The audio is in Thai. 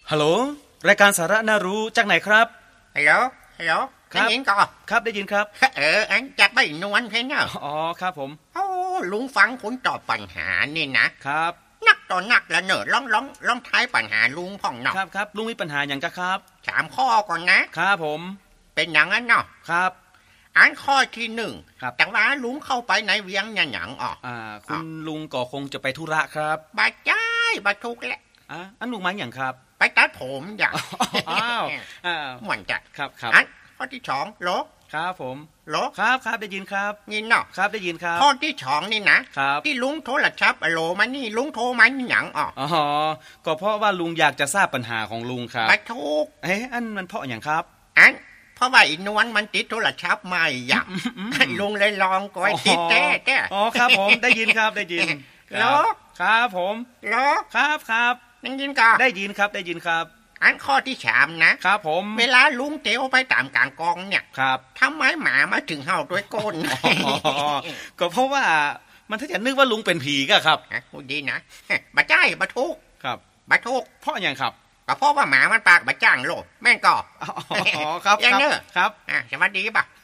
ฮัลโหลรายการสาระน่ารู้จากไหนครับฮัลโหลได้ยินก่อครับได้ยินครับอันจะไปนวลเพนเนอร์อ๋อครับผมโอ้ลุงฟังคุณตอบปัญหานี่นะครับนักต่อนักละเนอลองทายปัญหาลุงพ่องเนาะครับลุงมีปัญหาอย่างก็ครับ 3ข้อก่อนนะครับผมเป็นอย่างนั้นเนาะครับอันข้อที่1แต่ว่าลุงเข้าไปในเวียงหยังคุณลุงก็คงจะไปธุระครับบาจ้ายบาทุกแหละอันลุงมาอย่างครับไปตัดผมอย่างอ้าวม่วนจัดครับอันข้อที่2โลครับผมโลครับได้ยินครับยินเนาะครับได้ยินครับข้อที่2นี่นะครับที่ลุงโทรศัพท์โลมานี่ลุงโทรมาหยังก็เพราะว่าลุงอยากจะทราบปัญหาของลุงครับบาทุกอันมันเพราะอย่างครับเพราะว่าอีนวลมันติดโทรศัพท์ไม่อย่างลุงเลยลองก้อยติดแท้ครับผมได้ยินครับได้ยินโลครับผมโลครับได้ยินก็ได้ยินครับอันข้อที่3 นะครับผมเวลาลุงเตียวไปตามกลางกองเนี่ยครับทำไมหมามาถึงเห่าด้วยก้นก็เพราะว่ามันถ้าจะนึกว่าลุงเป็นผีก็ครับพูดดีนะบาจ้ายบาทุกครับบาทุกเพราะอย่างครับก็เพราะว่าหมามันปากบาจ้างโลดแม่งก็ครับอย่างเนอครับสวัสดีป่ะ